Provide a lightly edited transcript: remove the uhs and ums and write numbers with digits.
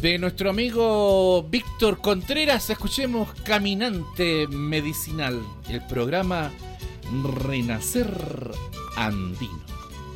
De nuestro amigo Víctor Contreras, escuchemos Caminante Medicinal, el programa Renacer Andino.